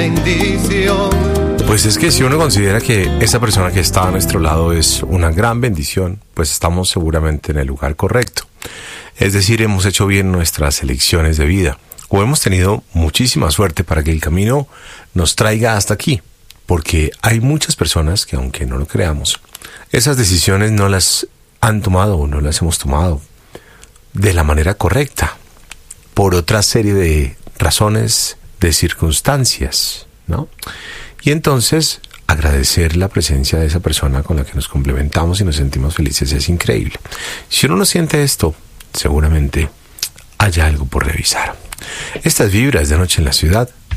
Pues es que si uno considera que esa persona que está a nuestro lado es una gran bendición, pues estamos seguramente en el lugar correcto. Es decir, hemos hecho bien nuestras elecciones de vida, o hemos tenido muchísima suerte para que el camino nos traiga hasta aquí, porque hay muchas personas que, aunque no lo creamos, esas decisiones no las han tomado o no las hemos tomado de la manera correcta, por otra serie de razones, de circunstancias, ¿no? Y entonces, agradecer la presencia de esa persona con la que nos complementamos y nos sentimos felices es increíble. Si uno no siente esto, seguramente haya algo por revisar. Estas vibras de Noche en la Ciudad